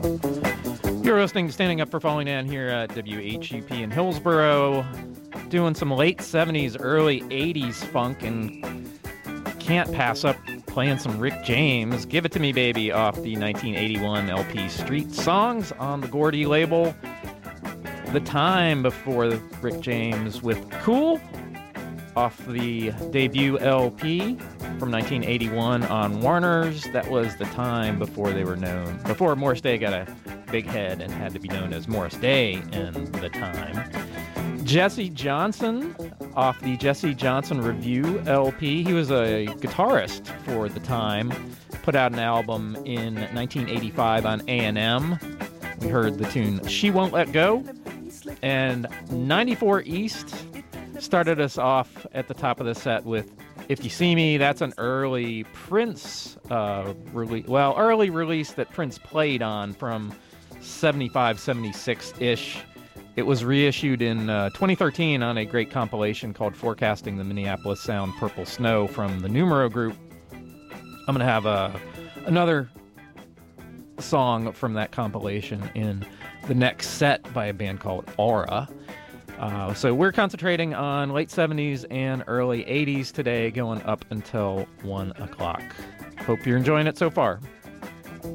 You're listening to Standing Up for Falling Down here at WHUP in Hillsboro, doing some late 70s, early 80s funk, and can't pass up playing some Rick James. Give It To Me Baby off the 1981 LP Street Songs on the Gordy label. The Time before Rick James with Cool off the debut LP from 1981 on Warner's. That was the time before they were known, before Morris Day got a big head and had to be known as Morris Day in the time. Jesse Johnson off the Jesse Johnson Review LP. He was a guitarist for the time. Put out an album in 1985 on A&M. We heard the tune She Won't Let Go. And 94 East started us off at the top of the set with If You See Me. That's an early Prince release. Well, early release that Prince played on from 75, 76-ish. It was reissued in 2013 on a great compilation called Forecasting the Minneapolis Sound Purple Snow from the Numero Group. I'm going to have another song from that compilation in the next set by a band called Aura. So we're concentrating on late 70s and early 80s today, going up until 1 o'clock. Hope you're enjoying it so far.